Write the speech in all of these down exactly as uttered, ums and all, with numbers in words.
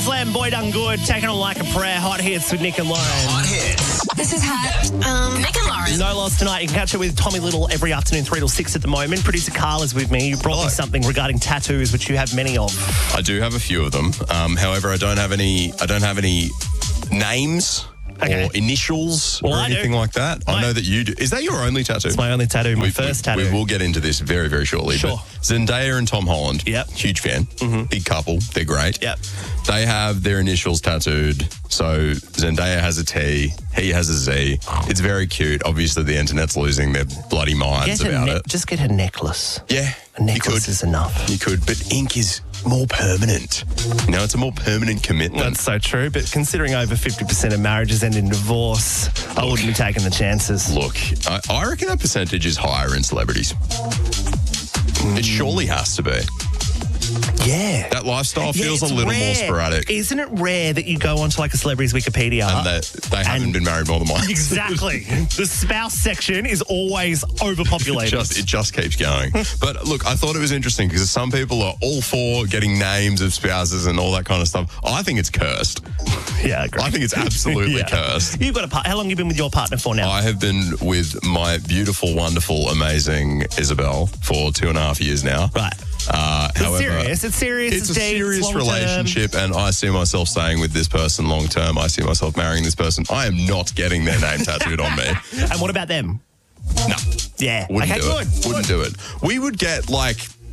Queensland, Boy Done Good, taking on Like a Prayer. Hot hits with Nick and Lauren. Hot hits. This is hot. Um, Nick and Lauren. No loss tonight. You can catch it with Tommy Little every afternoon, three till six at the moment. Producer Carl is with me. You brought Hello. me something regarding tattoos, which you have many of. I do have a few of them. Um, however, I don't have any. I don't have any names Okay. or initials Well, or I do. anything like that. My- I know that you do. Is that your only tattoo? It's my only tattoo, my we, first we, tattoo. We will get into this very, very shortly. Sure. But Zendaya and Tom Holland. Yep. Huge fan. Mm-hmm. Big couple. They're great. Yep. They have their initials tattooed. So Zendaya has a T. He has a Z. It's very cute. Obviously, the internet's losing their bloody minds Get a about ne- it. Just get a necklace. Yeah. A necklace you could. is enough. You could. But ink is more permanent. You know, it's a more permanent commitment. That's so true. But considering over fifty percent of marriages end in divorce, I wouldn't be taking the chances. Look, I, I reckon that percentage is higher in celebrities. It surely has to be. Yeah. That lifestyle Yeah, feels a it's little more rare. sporadic. Isn't it rare that you go onto like a celebrity's Wikipedia and that they haven't and- been married more than once. Exactly. The spouse section is always It overpopulated. just, it just keeps going. But look, I thought it was interesting because some people are all for getting names of spouses and all that kind of stuff. I think it's cursed. yeah, I agree. I think it's absolutely Yeah. cursed. You've got a par- How long have you been with your partner for now? I have been with my beautiful, wonderful, amazing Isabel for two and a half years now. right. Uh, It's however, serious. It's serious. It's, It's a deep, serious it's long-term. relationship, and I see myself staying with this person long term. I see myself marrying this person. I am not getting their name tattooed on me. And what about them? No, Yeah. wouldn't okay, do good. it. Wouldn't do it. We would get like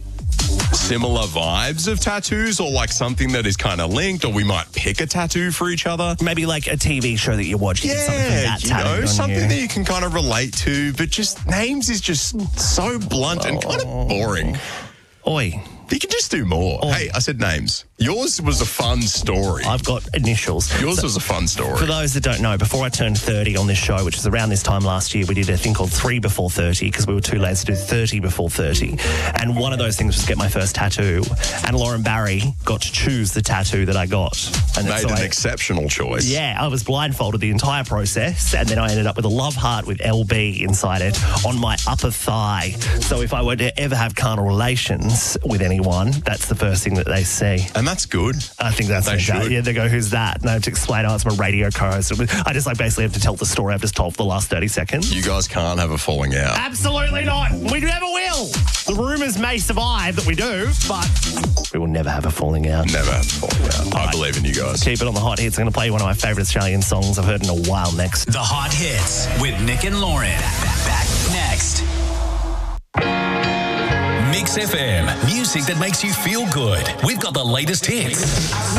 similar vibes of tattoos, or like something that is kind of linked, or we might pick a tattoo for each other. Maybe like a T V show that you watch. You get something from Yeah, that you tattooed know, on something you. that you can kind of relate to, but just names is just so blunt and kind of boring. Oi. You can just do more. Oh. Hey, I said names. Yours was a fun story. I've got initials. Yours So- was a fun story. For those that don't know, before I turned thirty on this show, which was around this time last year, we did a thing called three before thirty because we were too lazy to do thirty before thirty. And one of those things was to get my first tattoo. And Lauren Barry got to choose the tattoo that I got. And Made so an I- exceptional choice. Yeah, I was blindfolded the entire process, and then I ended up with a love heart with L B inside it on my upper thigh. So if I were to ever have carnal relations with anyone, that's the first thing that they see. And that's good. I think that's They fantastic. should. Yeah, they go, who's that? And I have to explain, oh, it's my radio co-host. I just like basically have to tell the story I've just told for the last thirty seconds. You guys can't have a falling out. Absolutely not. We never will. The rumours may survive that we do, but we will never have a falling out. Never have a falling out. I right. believe in you guys. Keep it on the hot hits. I'm going to play you one of my favourite Australian songs I've heard in a while next. The Hot Hits with Nick and Lauren. Back, back next. Mix F M. Music that makes you feel good. We've got the latest hits.